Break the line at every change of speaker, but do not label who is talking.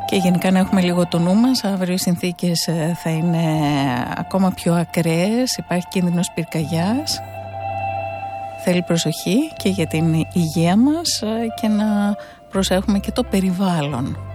Και γενικά να έχουμε λίγο το νου μας. Αύριο οι συνθήκες θα είναι ακόμα πιο ακραίες. Υπάρχει κίνδυνος πυρκαγιάς. Θέλει προσοχή και για την υγεία μας και να προσέχουμε και το περιβάλλον.